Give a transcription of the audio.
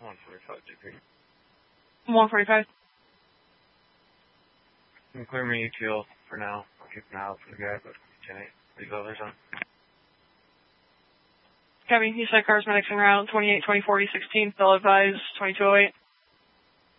145 degree. 145. You can clear me ETL for now. I'll keep an eye out for the guy, but can I leave others on? Copy. You said cars medics en route. 28, 20, 40, 16. Still advised. 2208.